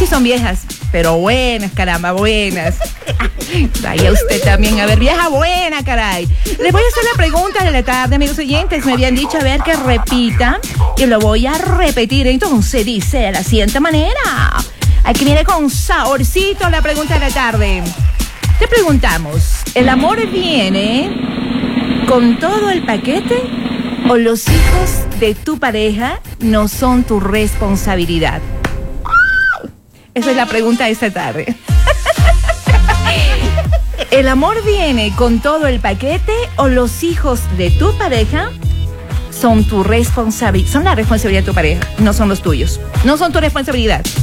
sí son viejas, pero buenas, caramba, buenas. Vaya usted también, a ver, vieja buena, caray. Les voy a hacer la pregunta de la tarde, amigos oyentes. Me habían dicho, a ver, que repita, y lo voy a repetir. Entonces dice de la siguiente manera. Aquí viene con saborcito la pregunta de la tarde. Te preguntamos, ¿el amor viene con todo el paquete o los hijos de tu pareja no son tu responsabilidad? Esa es la pregunta de esta tarde. ¿El amor viene con todo el paquete o los hijos de tu pareja son tu responsabilidad? Son la responsabilidad de tu pareja, no son los tuyos. No son tu responsabilidad.